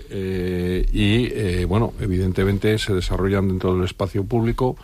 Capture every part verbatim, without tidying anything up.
eh, y, eh, bueno, evidentemente se desarrollan dentro del espacio público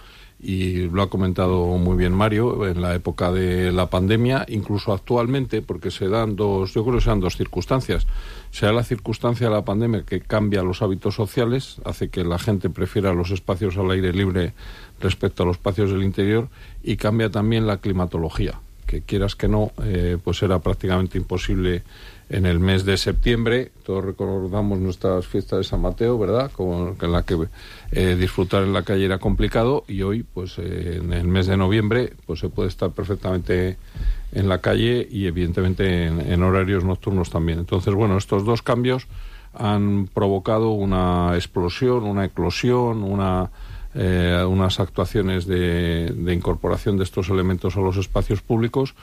y lo ha comentado muy bien Mario, en la época de la pandemia, incluso actualmente, porque se dan dos, yo creo que se dan dos circunstancias. Se da la circunstancia de la pandemia que cambia los hábitos sociales, hace que la gente prefiera los espacios al aire libre respecto a los espacios del interior, y cambia también la climatología, que quieras que no, eh, pues era prácticamente imposible en el mes de septiembre. Todos recordamos nuestras fiestas de San Mateo, ¿verdad?, con, en la que eh, disfrutar en la calle era complicado, y hoy, pues eh, en el mes de noviembre, pues se puede estar perfectamente en la calle y evidentemente en, en horarios nocturnos también. Entonces, bueno, estos dos cambios han provocado una explosión, una eclosión, una eh, unas actuaciones de, de incorporación de estos elementos a los espacios públicos.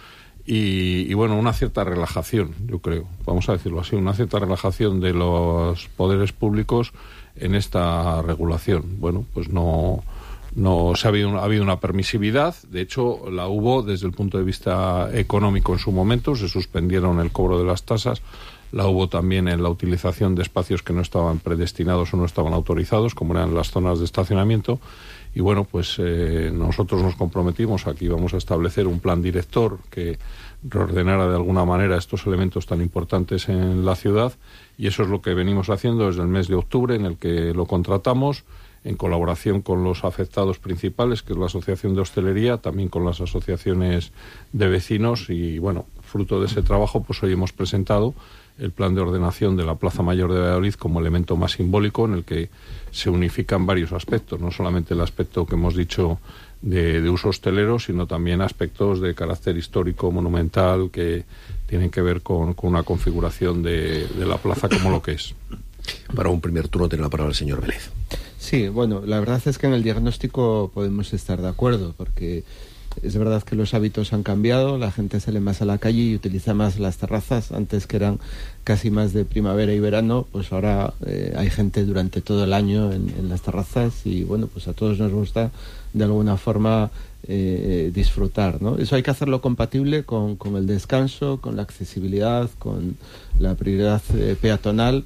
Y, y bueno, una cierta relajación, yo creo, vamos a decirlo así, una cierta relajación de los poderes públicos en esta regulación. Bueno, pues no, no se ha habido, ha habido una permisividad, de hecho la hubo desde el punto de vista económico en su momento, se suspendieron el cobro de las tasas, la hubo también en la utilización de espacios que no estaban predestinados o no estaban autorizados, como eran las zonas de estacionamiento. Y bueno, pues eh, nosotros nos comprometimos, aquí vamos a establecer un plan director que reordenara de alguna manera estos elementos tan importantes en la ciudad, y eso es lo que venimos haciendo desde el mes de octubre, en el que lo contratamos en colaboración con los afectados principales, que es la Asociación de Hostelería, también con las asociaciones de vecinos, y bueno, fruto de ese trabajo, pues hoy hemos presentado el plan de ordenación de la Plaza Mayor de Valladolid como elemento más simbólico, en el que se unifican varios aspectos, no solamente el aspecto que hemos dicho de, de uso hostelero, sino también aspectos de carácter histórico, monumental, que tienen que ver con, con una configuración de, de la plaza como lo que es. Para un primer turno tiene la palabra el señor Vélez. Sí, bueno, la verdad es que en el diagnóstico podemos estar de acuerdo, porque es verdad que los hábitos han cambiado, la gente sale más a la calle y utiliza más las terrazas. Antes, que eran casi más de primavera y verano, pues ahora eh, hay gente durante todo el año en, en las terrazas, y bueno, pues a todos nos gusta de alguna forma eh, disfrutar, ¿no? Eso hay que hacerlo compatible con, con el descanso, con la accesibilidad, con la prioridad eh, peatonal.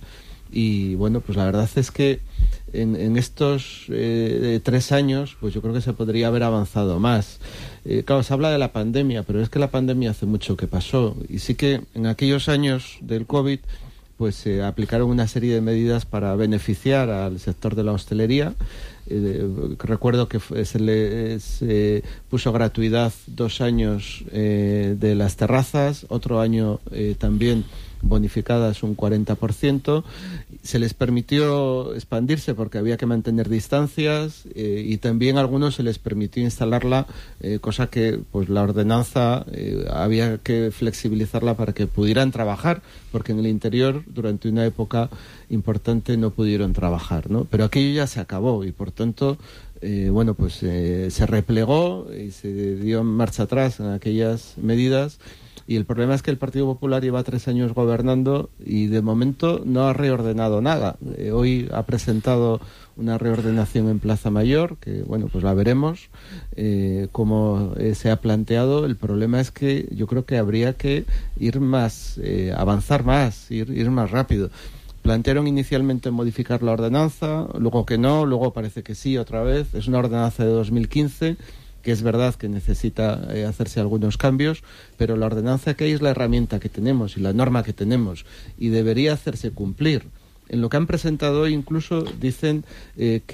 Y bueno, pues la verdad es que en, en estos eh, tres años, pues yo creo que se podría haber avanzado más. Eh, claro, se habla de la pandemia, pero es que la pandemia hace mucho que pasó, y sí que en aquellos años del COVID pues se eh, aplicaron una serie de medidas para beneficiar al sector de la hostelería. Eh, recuerdo que fue, se le se puso gratuidad dos años eh, de las terrazas, otro año eh, también bonificadas un cuarenta por ciento. Se les permitió expandirse porque había que mantener distancias, eh, y también a algunos se les permitió instalarla, eh, cosa que pues la ordenanza eh, había que flexibilizarla para que pudieran trabajar, porque en el interior durante una época importante no pudieron trabajar, ¿no? Pero aquello ya se acabó, y por tanto eh, bueno, pues eh, se replegó y se dio marcha atrás en aquellas medidas. Y el problema es que el Partido Popular lleva tres años gobernando y de momento no ha reordenado nada. Eh, hoy ha presentado una reordenación en Plaza Mayor, que bueno, pues la veremos eh, cómo eh, se ha planteado. El problema es que yo creo que habría que ir más, eh, avanzar más, ir, ir más rápido. Plantearon inicialmente modificar la ordenanza, luego que no, luego parece que sí otra vez. Es una ordenanza de dos mil quince, que es verdad que necesita eh, hacerse algunos cambios, pero la ordenanza que hay es la herramienta que tenemos y la norma que tenemos, y debería hacerse cumplir. En lo que han presentado hoy incluso dicen eh,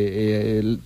que eh,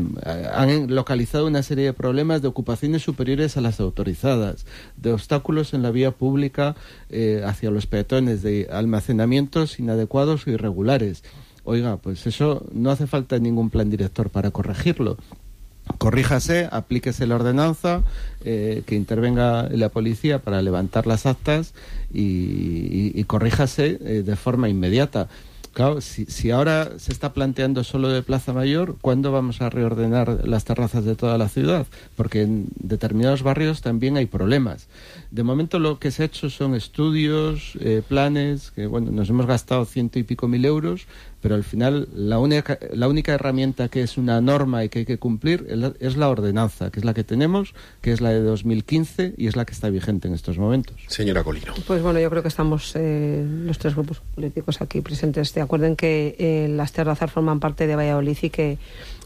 han localizado una serie de problemas de ocupaciones superiores a las autorizadas, de obstáculos en la vía pública eh, hacia los peatones, de almacenamientos inadecuados o irregulares. Oiga, pues eso no hace falta ningún plan director para corregirlo. Corríjase, aplíquese la ordenanza, eh, que intervenga la policía para levantar las actas y, y, y corríjase eh, de forma inmediata. Claro, si, si ahora se está planteando solo de Plaza Mayor, ¿cuándo vamos a reordenar las terrazas de toda la ciudad? Porque en determinados barrios también hay problemas. De momento lo que se ha hecho son estudios, eh, planes, que bueno, nos hemos gastado ciento y pico mil euros, pero al final la única, la única herramienta que es una norma y que hay que cumplir es la, es la ordenanza, que es la que tenemos, que es la de dos mil quince y es la que está vigente en estos momentos. Señora Colino. Pues bueno, yo creo que estamos eh, los tres grupos políticos aquí presentes de acuerdo en que eh, las terrazas forman parte de Valladolid y que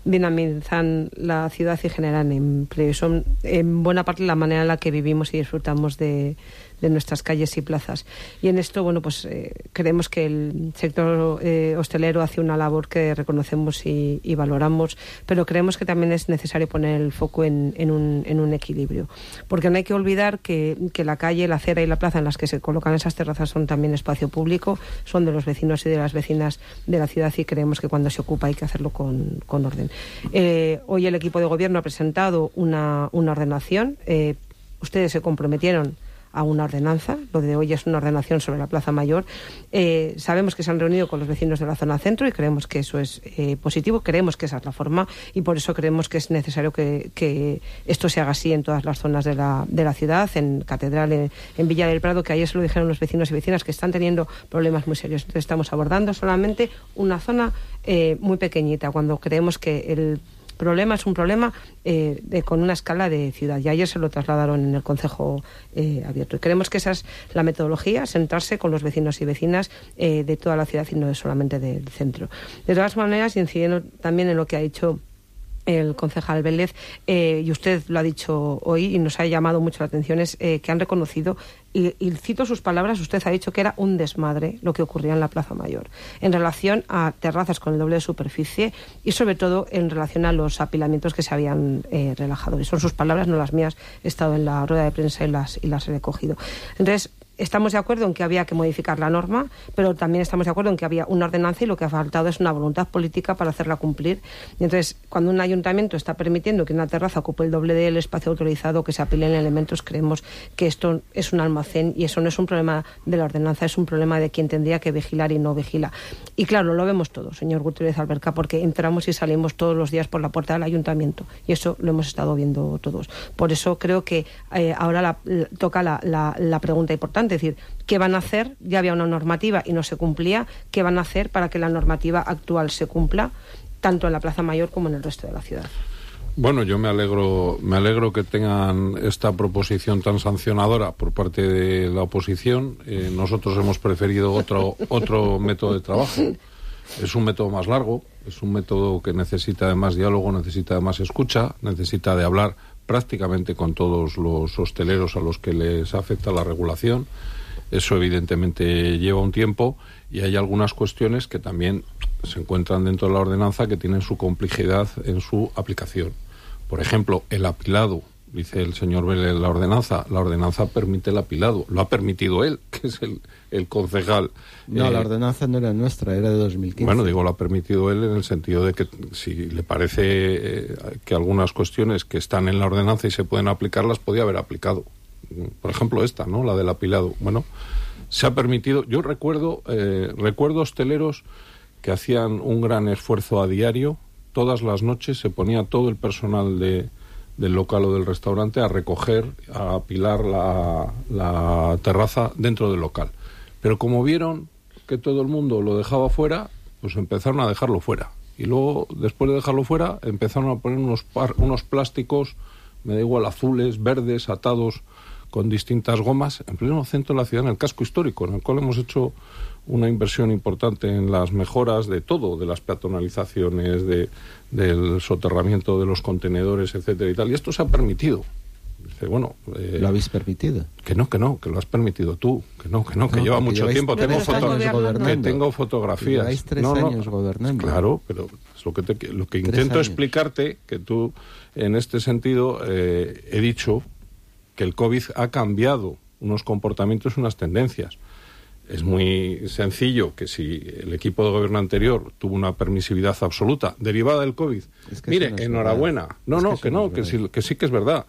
dinamizan la ciudad y generan empleo. Son en buena parte la manera en la que vivimos y disfrutamos de, de nuestras calles y plazas. Y en esto, bueno, pues eh, creemos que el sector eh, hostelero hace una labor que reconocemos y, y valoramos, pero creemos que también es necesario poner el foco en, en, un, en un equilibrio. Porque no hay que olvidar que, que la calle, la acera y la plaza en las que se colocan esas terrazas son también espacio público, son de los vecinos y de las vecinas de la ciudad, y creemos que cuando se ocupa hay que hacerlo con, con orden. Eh, hoy el equipo de gobierno ha presentado una, una ordenación. Eh, ustedes se comprometieron a una ordenanza, lo de hoy es una ordenación sobre la Plaza Mayor. Eh, sabemos que se han reunido con los vecinos de la zona centro y creemos que eso es eh, positivo, creemos que esa es la forma y por eso creemos que es necesario que, que esto se haga así en todas las zonas de la, de la ciudad, en Catedral, en, en Villa del Prado, que ayer se lo dijeron los vecinos y vecinas que están teniendo problemas muy serios. Entonces estamos abordando solamente una zona eh, muy pequeñita, cuando creemos que el problema es un problema eh, de, con una escala de ciudad. Y ayer se lo trasladaron en el Concejo eh, abierto. Y creemos que esa es la metodología, sentarse con los vecinos y vecinas eh, de toda la ciudad y no solamente del centro. De todas maneras, incidiendo también en lo que ha dicho el concejal Vélez, eh, y usted lo ha dicho hoy y nos ha llamado mucho la atención, es eh, que han reconocido, y, y cito sus palabras, usted ha dicho que era un desmadre lo que ocurría en la Plaza Mayor, en relación a terrazas con el doble de superficie y sobre todo en relación a los apilamientos que se habían eh, relajado. Y son sus palabras, no las mías, he estado en la rueda de prensa y las, y las he recogido. Entonces, estamos de acuerdo en que había que modificar la norma, pero también estamos de acuerdo en que había una ordenanza y lo que ha faltado es una voluntad política para hacerla cumplir. Y entonces, cuando un ayuntamiento está permitiendo que una terraza ocupe el doble del espacio autorizado, que se apilen elementos, creemos que esto es un almacén y eso no es un problema de la ordenanza, es un problema de quien tendría que vigilar y no vigila. Y claro, lo vemos todo, señor Gutiérrez Alberca, porque entramos y salimos todos los días por la puerta del ayuntamiento y eso lo hemos estado viendo todos. Por eso creo que eh, ahora la, la, toca la, la, la pregunta importante. Es decir, ¿qué van a hacer? Ya había una normativa y no se cumplía. ¿Qué van a hacer para que la normativa actual se cumpla, tanto en la Plaza Mayor como en el resto de la ciudad? Bueno, yo me alegro, me alegro que tengan esta proposición tan sancionadora por parte de la oposición. Eh, nosotros hemos preferido otro, otro método de trabajo. Es un método más largo, es un método que necesita de más diálogo, necesita de más escucha, necesita de hablar prácticamente con todos los hosteleros a los que les afecta la regulación. Eso evidentemente lleva un tiempo y hay algunas cuestiones que también se encuentran dentro de la ordenanza que tienen su complejidad en su aplicación. Por ejemplo, el apilado. Dice el señor Vélez, la ordenanza. La ordenanza permite el apilado. Lo ha permitido él, que es el, el concejal. No, eh, la ordenanza no era nuestra, era de dos mil quince. Bueno, digo, lo ha permitido él en el sentido de que si le parece eh, que algunas cuestiones que están en la ordenanza y se pueden aplicar, las podía haber aplicado. Por ejemplo, esta, ¿no? La del apilado. Bueno, se ha permitido. Yo recuerdo, eh, recuerdo hosteleros que hacían un gran esfuerzo a diario. Todas las noches se ponía todo el personal de del local o del restaurante a recoger, a apilar la, la terraza dentro del local. Pero como vieron que todo el mundo lo dejaba fuera, pues empezaron a dejarlo fuera. Y luego, después de dejarlo fuera, empezaron a poner unos, par, unos plásticos, me da igual, azules, verdes, atados con distintas gomas, en pleno centro de la ciudad, en el casco histórico, en el cual hemos hecho una inversión importante en las mejoras de todo, de las peatonalizaciones, de, del soterramiento de los contenedores, etcétera y tal. Y esto se ha permitido. Dice, bueno, eh, ¿lo habéis permitido? Que no, que no, que lo has permitido tú. Que no, que no, que no, lleva mucho tiempo. Tengo, foto que tengo fotografías. Lleváis tres no, no, años gobernando. Claro, pero es lo que, te, lo que intento años. explicarte, que tú, en este sentido, eh, he dicho que el COVID ha cambiado unos comportamientos y unas tendencias. Es muy sencillo que si el equipo de gobierno anterior tuvo una permisividad absoluta derivada del COVID, es que mire, no enhorabuena. Verdad. No, es no, que, que no, que sí, que sí que es verdad.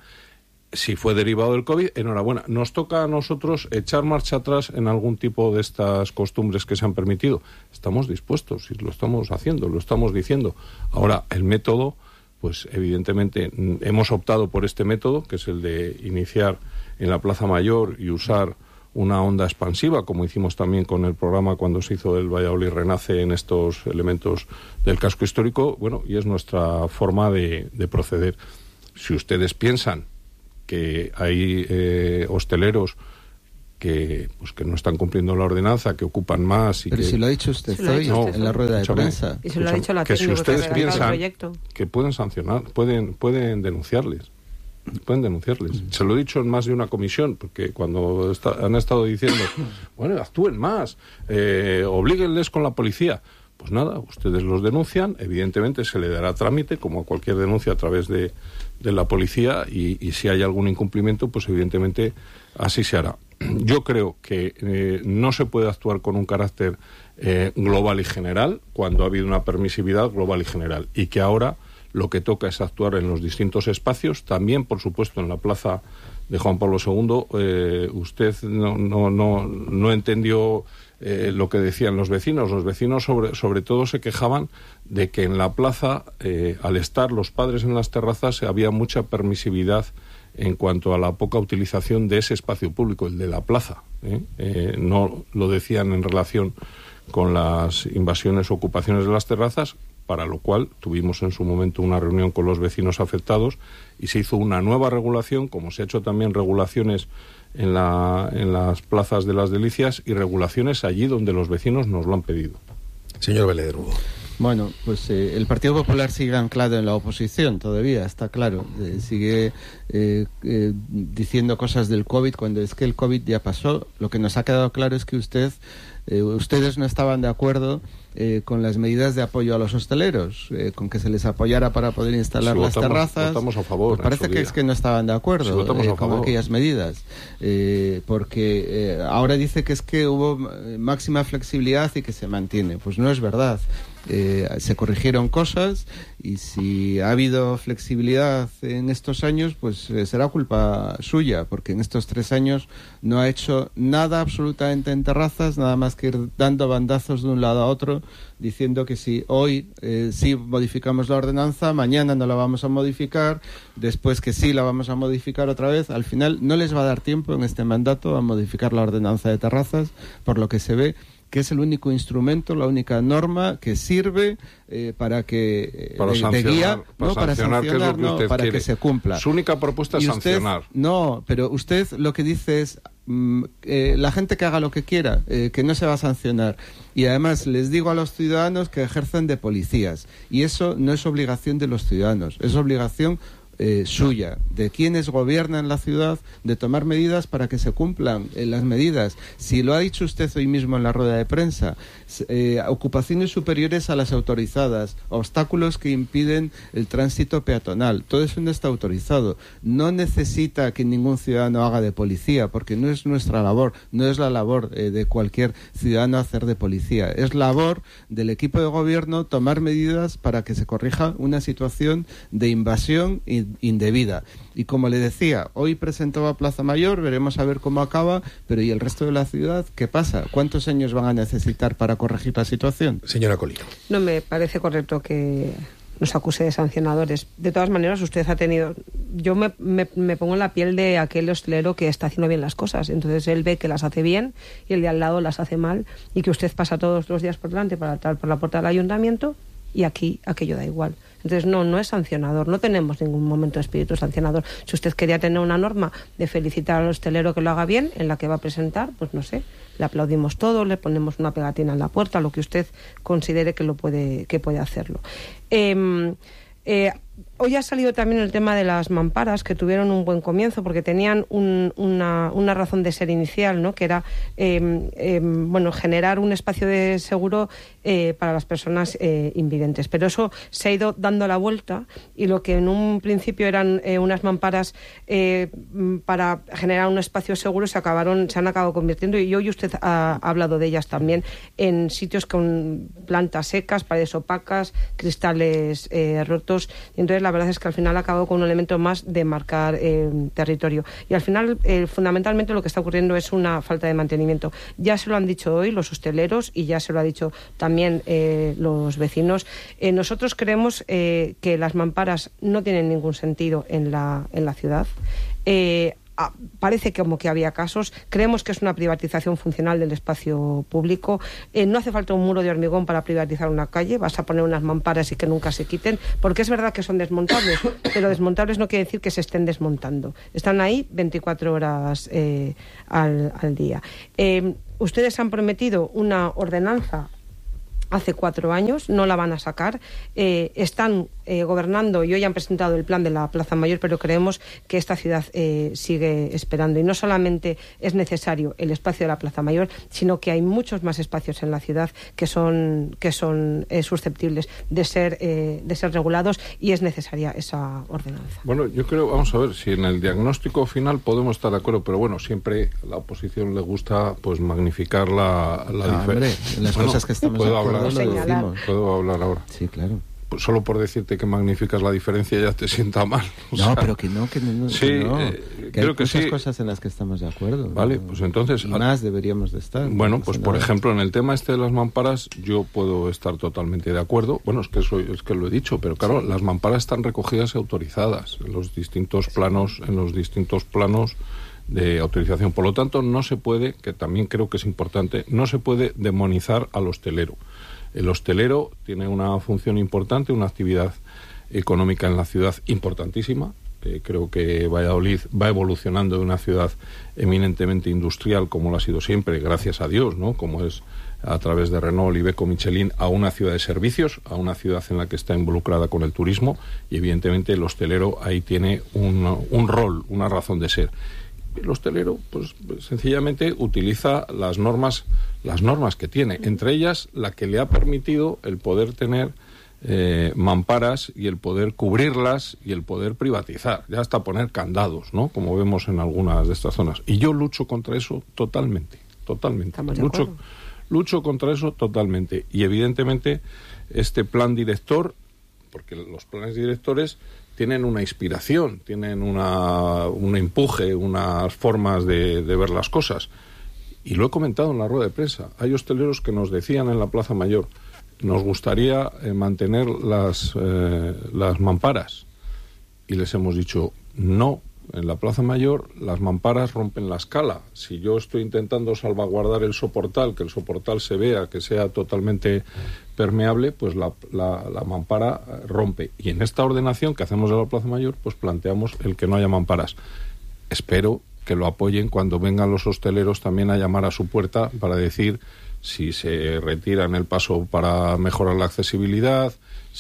Si fue derivado del COVID, enhorabuena. Nos toca a nosotros echar marcha atrás en algún tipo de estas costumbres que se han permitido. Estamos dispuestos y lo estamos haciendo, lo estamos diciendo. Ahora, el método, pues evidentemente hemos optado por este método, que es el de iniciar en la Plaza Mayor y usar una onda expansiva, como hicimos también con el programa cuando se hizo el Valladolid Renace en estos elementos del casco histórico. Bueno, y es nuestra forma de, de proceder. Si ustedes piensan que hay eh, hosteleros que pues que no están cumpliendo la ordenanza, que ocupan más y pero que... si lo ha dicho usted si hoy no, en la rueda de prensa. Y se lo ha dicho la que si técnico ustedes que ha redactado el piensan proyecto. que pueden sancionar, pueden pueden denunciarles. Pueden denunciarles. Se lo he dicho en más de una comisión, porque cuando está, han estado diciendo, bueno, actúen más, eh, oblíguenles con la policía. Pues nada, ustedes los denuncian, evidentemente se le dará trámite, como a cualquier denuncia a través de, de la policía, y, y si hay algún incumplimiento, pues evidentemente así se hará. Yo creo que eh, no se puede actuar con un carácter eh, global y general, cuando ha habido una permisividad global y general, y que ahora lo que toca es actuar en los distintos espacios, también, por supuesto, en la plaza de Juan Pablo segundo. Eh, usted no, no, no, no entendió eh, lo que decían los vecinos. Los vecinos, sobre, sobre todo, se quejaban de que en la plaza, eh, al estar los padres en las terrazas, había mucha permisividad en cuanto a la poca utilización de ese espacio público, el de la plaza. ¿eh? Eh, no lo decían en relación con las invasiones o ocupaciones de las terrazas, para lo cual tuvimos en su momento una reunión con los vecinos afectados y se hizo una nueva regulación, como se ha hecho también regulaciones en, la, en las plazas de las Delicias y regulaciones allí donde los vecinos nos lo han pedido. Señor Vélez de Lugo. Bueno, pues eh, el Partido Popular sigue anclado en la oposición todavía, está claro. Eh, sigue eh, eh, diciendo cosas del COVID cuando es que el COVID ya pasó. Lo que nos ha quedado claro es que usted, eh, ustedes no estaban de acuerdo eh, con las medidas de apoyo a los hosteleros, eh, con que se les apoyara para poder instalar si las votamos, terrazas. Votamos a favor. Pues parece que es que no estaban de acuerdo si eh, con aquellas medidas, eh, porque eh, ahora dice que es que hubo máxima flexibilidad y que se mantiene. Pues no es verdad. Eh, se corrigieron cosas y si ha habido flexibilidad en estos años, pues eh, será culpa suya, porque en estos tres años no ha hecho nada absolutamente en terrazas, nada más que ir dando bandazos de un lado a otro, diciendo que si hoy eh, sí modificamos la ordenanza, mañana no la vamos a modificar, después que sí la vamos a modificar otra vez. Al final no les va a dar tiempo en este mandato a modificar la ordenanza de terrazas, por lo que se ve que es el único instrumento, la única norma que sirve eh, para que eh, para de, sancionar, de guía, para no para sancionar, sancionar, que es lo que no, usted para quiere. que se cumpla. Su única propuesta es y usted, sancionar. No, pero usted lo que dice es mm, eh, la gente que haga lo que quiera, eh, que no se va a sancionar. Y además les digo a los ciudadanos que ejercen de policías. Y eso no es obligación de los ciudadanos, es obligación Eh, suya, de quienes gobiernan la ciudad, de tomar medidas para que se cumplan eh, las medidas. Si lo ha dicho usted hoy mismo en la rueda de prensa, eh, ocupaciones superiores a las autorizadas, obstáculos que impiden el tránsito peatonal, todo eso no está autorizado. No necesita que ningún ciudadano haga de policía, porque no es nuestra labor, no es la labor eh, de cualquier ciudadano hacer de policía, es labor del equipo de gobierno tomar medidas para que se corrija una situación de invasión y indebida. Y como le decía, hoy presentó a Plaza Mayor, veremos a ver cómo acaba, pero ¿y el resto de la ciudad qué pasa? ¿Cuántos años van a necesitar para corregir la situación? Señora Colino. No me parece correcto que nos acuse de sancionadores. De todas maneras, usted ha tenido... Yo me, me, me pongo en la piel de aquel hostelero que está haciendo bien las cosas. Entonces él ve que las hace bien y el de al lado las hace mal, y que usted pasa todos los días por delante para entrar por la puerta del ayuntamiento y aquí aquello da igual. Entonces, no, no es sancionador, no tenemos ningún momento de espíritu sancionador. Si usted quería tener una norma de felicitar al hostelero que lo haga bien, en la que va a presentar, pues no sé, le aplaudimos todo, le ponemos una pegatina en la puerta, lo que usted considere que lo puede, que puede hacerlo. Eh, eh, Hoy ha salido también el tema de las mamparas, que tuvieron un buen comienzo porque tenían un, una, una razón de ser inicial, ¿no? Que era eh, eh, bueno, generar un espacio de seguro eh, para las personas eh, invidentes. Pero eso se ha ido dando la vuelta, y lo que en un principio eran eh, unas mamparas eh, para generar un espacio seguro se acabaron, se han acabado convirtiendo, y hoy usted ha, ha hablado de ellas también, en sitios con plantas secas, paredes opacas, cristales eh, rotos. Y entonces la verdad es que al final ha acabado con un elemento más de marcar eh, territorio. Y al final, eh, fundamentalmente, lo que está ocurriendo es una falta de mantenimiento. Ya se lo han dicho hoy los hosteleros y ya se lo ha dicho también eh, los vecinos. Eh, nosotros creemos eh, que las mamparas no tienen ningún sentido en la, en la ciudad. Eh, ah, parece como que había casos. Creemos que es una privatización funcional del espacio público. Eh, no hace falta un muro de hormigón para privatizar una calle, vas a poner unas mamparas y que nunca se quiten, porque es verdad que son desmontables, pero desmontables no quiere decir que se estén desmontando. Están ahí veinticuatro horas eh, al, al día. Eh, ustedes han prometido una ordenanza hace cuatro años, no la van a sacar. Eh, están eh, gobernando y hoy han presentado el plan de la Plaza Mayor, pero creemos que esta ciudad eh, sigue esperando. Y no solamente es necesario el espacio de la Plaza Mayor, sino que hay muchos más espacios en la ciudad que son, que son eh, susceptibles de ser, eh, de ser regulados, y es necesaria esa ordenanza. Bueno, yo creo, vamos a ver, si en el diagnóstico final podemos estar de acuerdo, pero bueno, siempre a la oposición le gusta pues magnificar la, la ah, diferencia. En las bueno, cosas que estamos de acuerdo. Puedo, puedo hablar ahora. Sí, claro. Pues solo por decirte que magnificas la diferencia ya te sienta mal. O no, sea, pero que no, que no. Sí, que no, eh, que creo hay que muchas sí. cosas en las que estamos de acuerdo. Vale, ¿no? pues entonces... Y más deberíamos de estar. Bueno, no pues por por nada. ejemplo, en el tema este de las mamparas, yo puedo estar totalmente de acuerdo. Bueno, es que eso es que lo he dicho, pero claro, sí. Las mamparas están recogidas y autorizadas en los distintos planos, en los distintos planos de autorización. Por lo tanto, no se puede, que también creo que es importante, no se puede demonizar al hostelero. El hostelero tiene una función importante, una actividad económica en la ciudad importantísima. Eh, creo que Valladolid va evolucionando de una ciudad eminentemente industrial, como lo ha sido siempre, gracias a Dios, ¿no? Como es a través de Renault, Iveco, Michelin, a una ciudad de servicios, a una ciudad en la que está involucrada con el turismo, y evidentemente el hostelero ahí tiene un, un rol, una razón de ser. El hostelero, pues sencillamente utiliza las normas, las normas que tiene, entre ellas la que le ha permitido el poder tener eh, mamparas y el poder cubrirlas y el poder privatizar, ya hasta poner candados, ¿no? Como vemos en algunas de estas zonas. Y yo lucho contra eso totalmente, totalmente. Lucho, lucho contra eso totalmente. Y evidentemente este plan director, porque los planes directores tienen una inspiración, tienen una, un empuje, unas formas de, de ver las cosas. Y lo he comentado en la rueda de prensa. Hay hosteleros que nos decían en la Plaza Mayor, nos gustaría eh, mantener las, eh, las mamparas. Y les hemos dicho, no, en la Plaza Mayor las mamparas rompen la escala. Si yo estoy intentando salvaguardar el soportal, que el soportal se vea, que sea totalmente permeable, pues la, la, la mampara rompe. Y en esta ordenación que hacemos de la Plaza Mayor, pues planteamos el que no haya mamparas. Espero que lo apoyen cuando vengan los hosteleros también a llamar a su puerta para decir si se retiran el paso para mejorar la accesibilidad,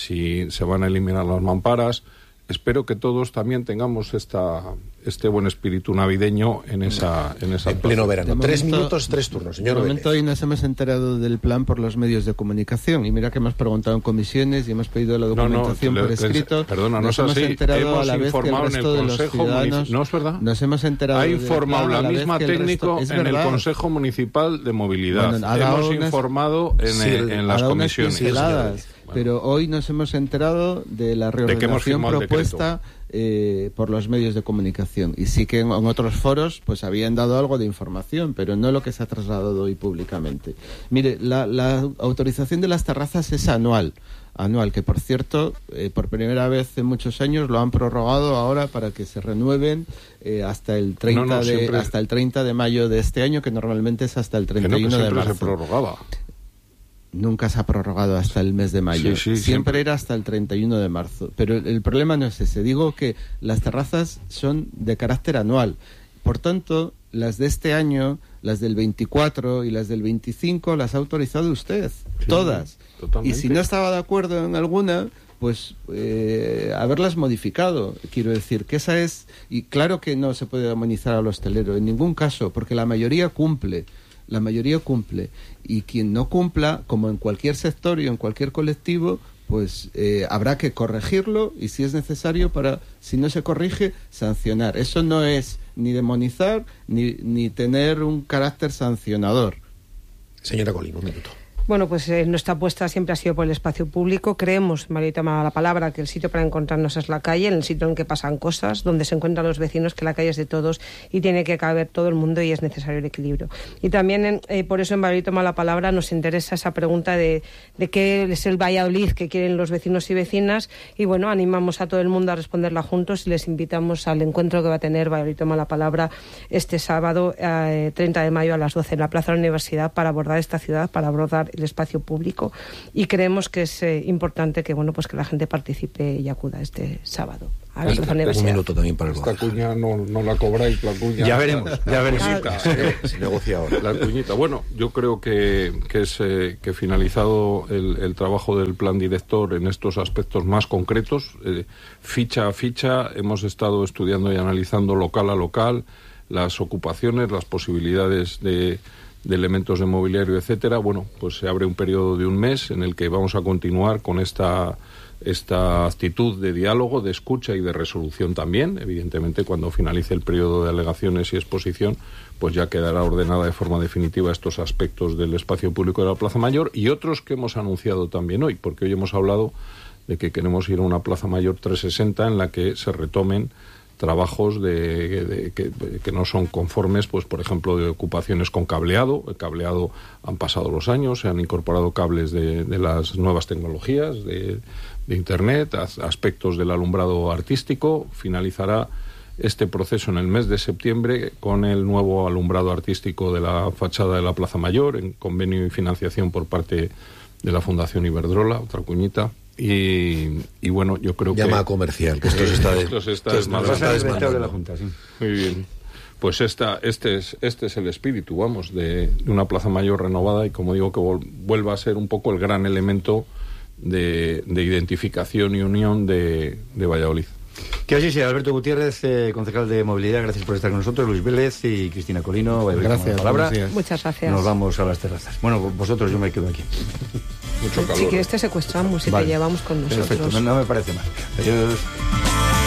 si se van a eliminar las mamparas. Espero que todos también tengamos esta este buen espíritu navideño en esa en esa en pleno verano. De tres momento, minutos, tres turnos, señor De momento Vélez. hoy nos hemos enterado del plan por los medios de comunicación, y mira que hemos preguntado en comisiones y hemos pedido la documentación no, no, por escrito. Perdona, nos no es hemos así. enterado Hemos a la vez que el informado en resto el de los Consejo ciudadanos. Municipal. No es verdad. Nos hemos enterado. Ha del informado plan a la vez misma que el técnico resto... en verdad. el Consejo Municipal de Movilidad. Bueno, ha dado hemos unas... informado en, sí, en las ha comisiones. Unas pinceladas, sí, bueno. Pero hoy nos hemos enterado de la reordenación de propuesta eh, por los medios de comunicación. Y sí que en, en otros foros pues habían dado algo de información, pero no lo que se ha trasladado hoy públicamente. Mire, la, la autorización de las terrazas es anual. anual, que por cierto, eh, por primera vez en muchos años lo han prorrogado ahora para que se renueven eh, hasta el treinta no, no, de siempre... hasta el treinta de mayo de este año, que normalmente es hasta el treinta y uno que no, que de marzo. se prorrogaba. Nunca se ha prorrogado hasta el mes de mayo. Sí, sí, siempre, siempre era hasta el treinta y uno de marzo. Pero el, el problema no es ese. Digo que las terrazas son de carácter anual. Por tanto, las de este año, las del veinticuatro y las del veinticinco, las ha autorizado usted. Sí, todas. Totalmente. Y si no estaba de acuerdo en alguna, pues eh, haberlas modificado. Quiero decir que esa es... Y claro que no se puede demonizar al hostelero en ningún caso, porque la mayoría cumple. La mayoría cumple. Y quien no cumpla, como en cualquier sector y en cualquier colectivo, pues eh, habrá que corregirlo, y si es necesario, para, si no se corrige, sancionar. Eso no es ni demonizar ni, ni tener un carácter sancionador. Señora Colín, un minuto. Bueno, pues eh, nuestra apuesta siempre ha sido por el espacio público. Creemos, María toma la palabra, que el sitio para encontrarnos es la calle, en el sitio en que pasan cosas, donde se encuentran los vecinos, que la calle es de todos y tiene que caber todo el mundo y es necesario el equilibrio. Y también, eh, por eso en María toma la palabra, nos interesa esa pregunta de, de qué es el Valladolid que quieren los vecinos y vecinas, y bueno, animamos a todo el mundo a responderla juntos y les invitamos al encuentro que va a tener Valladolid toma la palabra este sábado, eh, treinta de mayo a las doce en la Plaza de la Universidad, para abordar esta ciudad, para abordar el espacio público, y creemos que es eh, importante que bueno pues que la gente participe y acuda este sábado a la Plaza Universidad. Un minuto también para el Esta cuña no, no la cobráis, la cuña. Ya veremos, ya veremos. Cuñita, se, se negocia ahora. La cuñita. Bueno, yo creo que, que es eh, que finalizado el, el trabajo del plan director en estos aspectos más concretos, eh, ficha a ficha, hemos estado estudiando y analizando local a local las ocupaciones, las posibilidades de de elementos de mobiliario, etcétera. Bueno, pues se abre un periodo de un mes en el que vamos a continuar con esta esta actitud de diálogo, de escucha y de resolución también. Evidentemente, cuando finalice el periodo de alegaciones y exposición, pues ya quedará ordenada de forma definitiva estos aspectos del espacio público de la Plaza Mayor y otros que hemos anunciado también hoy, porque hoy hemos hablado de que queremos ir a una Plaza Mayor trescientos sesenta en la que se retomen trabajos de, de, que, que no son conformes, pues por ejemplo, de ocupaciones con cableado. El cableado han pasado los años, se han incorporado cables de, de las nuevas tecnologías, de, de Internet, as, aspectos del alumbrado artístico. Finalizará este proceso en el mes de septiembre con el nuevo alumbrado artístico de la fachada de la Plaza Mayor, en convenio y financiación por parte de la Fundación Iberdrola, otra cuñita. Y, y bueno, yo creo Llama que... Llama comercial, que esto se está, de, esto se está esto desmadrando. de la Junta, sí. Muy bien. Pues esta, este, es, este es el espíritu, vamos, de, de una Plaza Mayor renovada y, como digo, que vol, vuelva a ser un poco el gran elemento de, de identificación y unión de, de Valladolid. Que así sea. Alberto Gutiérrez, eh, concejal de Movilidad, gracias por estar con nosotros. Luis Vélez y Cristina Colino, gracias. Palabra. Muchas gracias. Nos vamos a las terrazas. Bueno, vosotros, yo me quedo aquí. Mucho calor. Si quieres te secuestramos y vale. Te llevamos con nosotros. Perfecto, no, no me parece mal. Adiós.